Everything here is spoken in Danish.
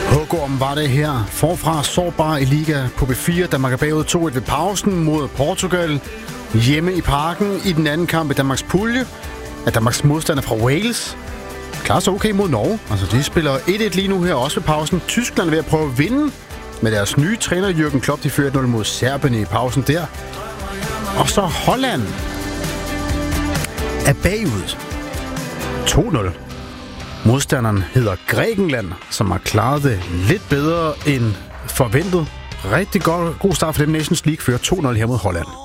Hugorm var det her. Forfra sårbar i Liga på B4. Danmark er bagud 2-1 ved pausen mod Portugal. Hjemme i Parken i den anden kamp i Danmarks pulje. Er Danmarks modstander fra Wales. Klarer sig okay mod Norge. Altså, de spiller 1-1 lige nu her, også ved pausen. Tyskland er ved at prøve at vinde med deres nye træner Jürgen Klopp. De fører 1-0 mod Serbien i pausen der. Og så Holland er bagud 2-0. Modstanderen hedder Grækenland, som har klaret det lidt bedre end forventet. Rigtig god start for dem. Nations League fører 2-0 her mod Holland.